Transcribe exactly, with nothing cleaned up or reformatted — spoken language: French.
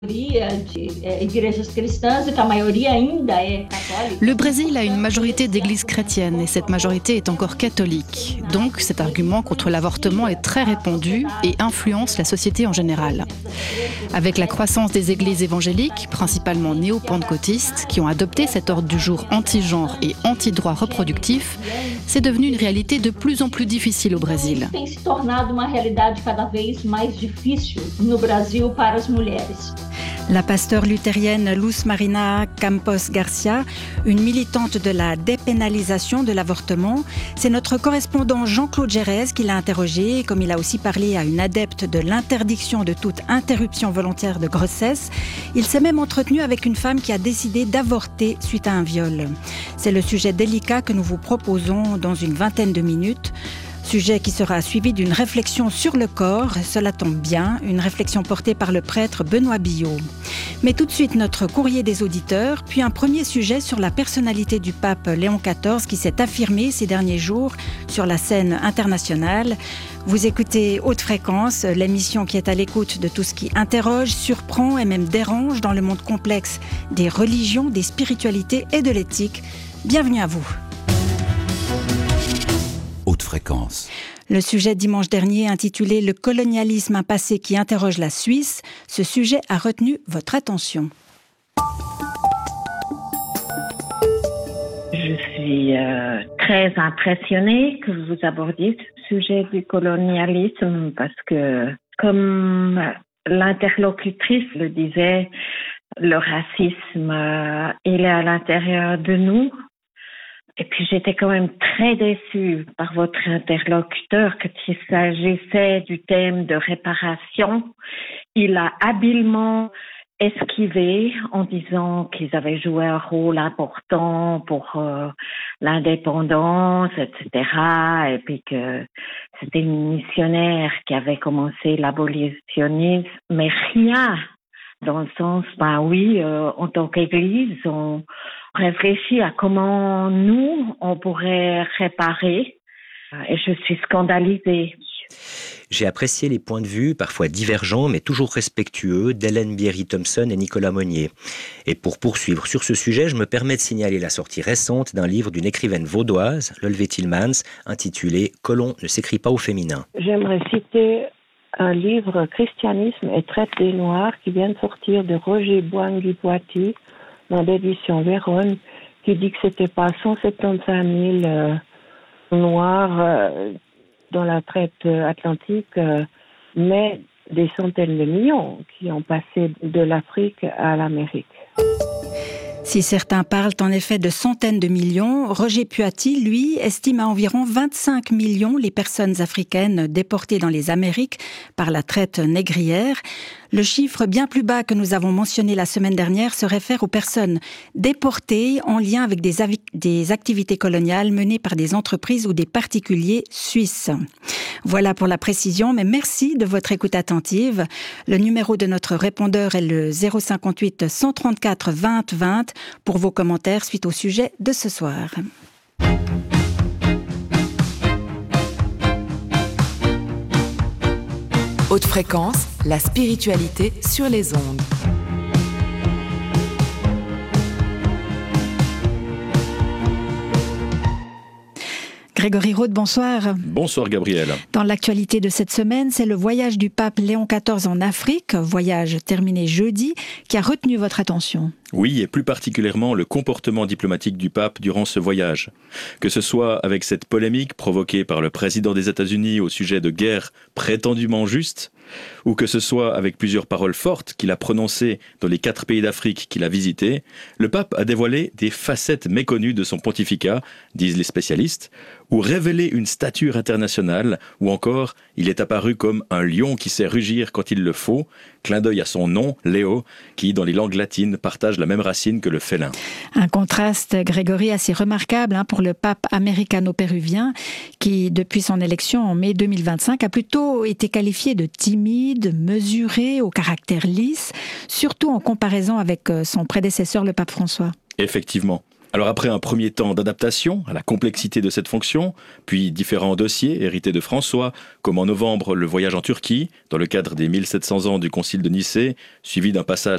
Le Brésil a une majorité d'églises chrétiennes et cette majorité est encore catholique. Donc cet argument contre l'avortement est très répandu et influence la société en général. Avec la croissance des églises évangéliques, principalement néo-pentecôtistes, qui ont adopté cet ordre du jour anti-genre et anti-droit reproductif, c'est devenu une réalité de plus en plus difficile au Brésil. La pasteure luthérienne Luz Marina Campos Garcia, une militante de la dépénalisation de l'avortement, c'est notre correspondant Jean-Claude Gérès qui l'a interrogé, comme il a aussi parlé à une adepte de l'interdiction de toute interruption volontaire de grossesse. Il s'est même entretenu avec une femme qui a décidé d'avorter suite à un viol. C'est le sujet délicat que nous vous proposons dans une vingtaine de minutes. Sujet qui sera suivi d'une réflexion sur le corps, cela tombe bien, une réflexion portée par le prêtre Benoît Billot. Mais tout de suite notre courrier des auditeurs, puis un premier sujet sur la personnalité du pape Léon quatorze qui s'est affirmé ces derniers jours sur la scène internationale. Vous écoutez Haute Fréquence, l'émission qui est à l'écoute de tout ce qui interroge, surprend et même dérange dans le monde complexe des religions, des spiritualités et de l'éthique. Bienvenue à vous. Haute Fréquence. Le sujet dimanche dernier intitulé « Le colonialisme, un passé qui interroge la Suisse », ce sujet a retenu votre attention. Je suis euh, très impressionnée que vous abordiez ce sujet du colonialisme parce que, comme l'interlocutrice le disait, le racisme, euh, il est à l'intérieur de nous. Et puis j'étais quand même très déçue par votre interlocuteur quand il s'agissait du thème de réparation. Il a habilement esquivé en disant qu'ils avaient joué un rôle important pour euh, l'indépendance, et cetera. Et puis que c'était une missionnaire qui avait commencé l'abolitionnisme, mais rien dans le sens, ben oui, euh, en tant qu'Église, on réfléchit à comment nous, on pourrait réparer. Et je suis scandalisée. J'ai apprécié les points de vue, parfois divergents, mais toujours respectueux, d'Hélène Bierry-Thompson et Nicolas Monnier. Et pour poursuivre sur ce sujet, je me permets de signaler la sortie récente d'un livre d'une écrivaine vaudoise, Lolvé Tillmans, intitulé « Colon ne s'écrit pas au féminin ». J'aimerais citer un livre « Christianisme et traite des Noirs » qui vient de sortir de Roger Boingui-Poity dans l'édition Véronne, qui dit que c'était pas cent soixante-quinze mille euh, Noirs euh, dans la traite euh, atlantique, euh, mais des centaines de millions qui ont passé de l'Afrique à l'Amérique. Si certains parlent en effet de centaines de millions, Roger Poity, lui, estime à environ vingt-cinq millions les personnes africaines déportées dans les Amériques par la traite négrière. Le chiffre bien plus bas que nous avons mentionné la semaine dernière se réfère aux personnes déportées en lien avec des, avi- des activités coloniales menées par des entreprises ou des particuliers suisses. Voilà pour la précision, mais merci de votre écoute attentive. Le numéro de notre répondeur est le zéro cinquante-huit cent trente-quatre vingt vingt pour vos commentaires suite au sujet de ce soir. Haute Fréquence, la spiritualité sur les ondes. Grégory Rode, bonsoir. Bonsoir Gabriel. Dans l'actualité de cette semaine, c'est le voyage du pape Léon quatorze en Afrique, voyage terminé jeudi, qui a retenu votre attention. Oui, et plus particulièrement le comportement diplomatique du pape durant ce voyage. Que ce soit avec cette polémique provoquée par le président des États-Unis au sujet de guerres prétendument justes, ou que ce soit avec plusieurs paroles fortes qu'il a prononcées dans les quatre pays d'Afrique qu'il a visités, le pape a dévoilé des facettes méconnues de son pontificat, disent les spécialistes, ou révélé une stature internationale, ou encore il est apparu comme un lion qui sait rugir quand il le faut, clin d'œil à son nom, Léo, qui dans les langues latines partage la même racine que le félin. Un contraste, Grégory, assez remarquable hein, pour le pape américano-péruvien qui, depuis son élection en mai deux mille vingt-cinq, a plutôt été qualifié de timide, mesuré, au caractère lisse, surtout en comparaison avec son prédécesseur, le pape François. Effectivement. Alors après un premier temps d'adaptation à la complexité de cette fonction, puis différents dossiers hérités de François, comme en novembre le voyage en Turquie, dans le cadre des mille sept cents ans du concile de Nicée, suivi d'un passage